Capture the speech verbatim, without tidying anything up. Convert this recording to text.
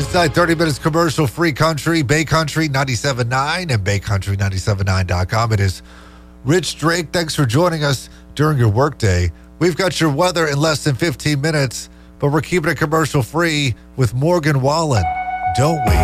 Inside thirty minutes commercial free country, Bay Country ninety-seven point nine and Bay Country ninety-seven point nine dot com. It is Rich Drake. Thanks for joining us during your workday. We've got your weather in less than fifteen minutes, but we're keeping it commercial free with Morgan Wallen, don't we?